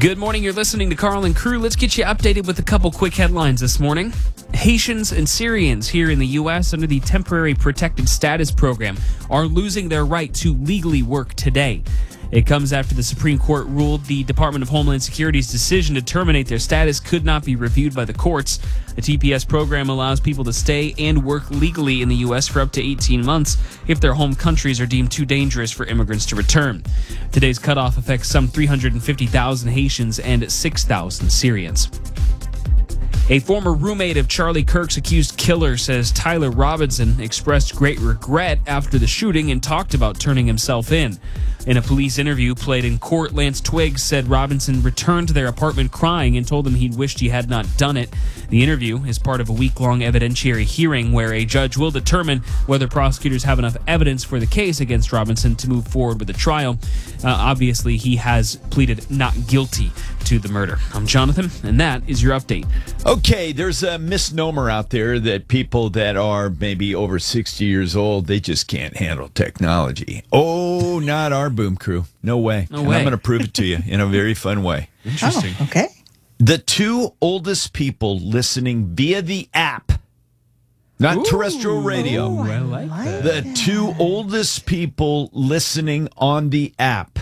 Good morning. You're listening to Carl and Crew. Let's get you updated with a couple quick headlines this morning. Haitians and Syrians here in the U.S. under the Temporary Protected Status Program are losing their right to legally work today. It comes after the Supreme Court ruled the Department of Homeland Security's decision to terminate their status could not be reviewed by the courts. The TPS program allows people to stay and work legally in the U.S. for up to 18 months if their home countries are deemed too dangerous for immigrants to return. Today's cutoff affects some 350,000 Haitians and 6,000 Syrians. A former roommate of Charlie Kirk's accused killer says Tyler Robinson expressed great regret after the shooting and talked about turning himself in. In a police interview played in court, Lance Twiggs said Robinson returned to their apartment crying and told them he'd wished he had not done it. The interview is part of a week-long evidentiary hearing where a judge will determine whether prosecutors have enough evidence for the case against Robinson to move forward with the trial. Obviously, he has pleaded not guilty to the murder. I'm Jonathan, and that is your update. Okay, there's a misnomer out there that people that are maybe over 60 years old, they just can't handle technology. Oh, not our boom crew. No way. No and way. I'm going to prove it to you in a very fun way. Interesting. Oh, okay. The two oldest people listening via the app, not terrestrial radio. Oh, I like that. The two oldest people listening on the app.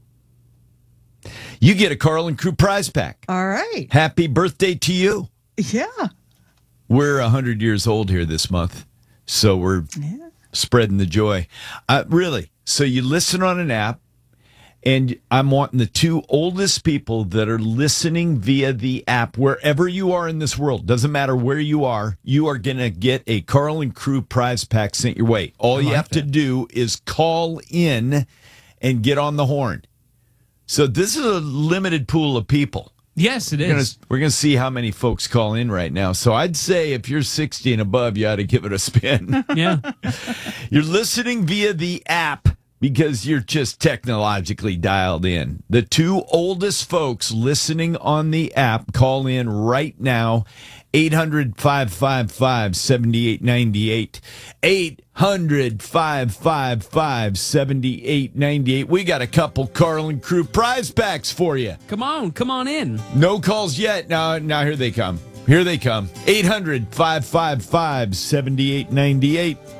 You get a Carl and Crew prize pack. All right. Happy birthday to you. Yeah. We're 100 years old here this month, so we're spreading the joy. Really. So you listen on an app, and I'm wanting the two oldest people that are listening via the app, wherever you are in this world. Doesn't matter where you are going to get a Carl and Crew prize pack sent your way. All you have to do is call in and get on the horn. So this is a limited pool of people. Yes, it is. We're going to see how many folks call in right now. So I'd say if you're 60 and above, you ought to give it a spin. Yeah. You're listening via the app because you're just technologically dialed in. The two oldest folks listening on the app, call in right now. 800-555-7898. 800-555-7898. We got a couple Carl and Crew prize packs for you. Come on in. No calls yet. Now here they come. 800-555-7898.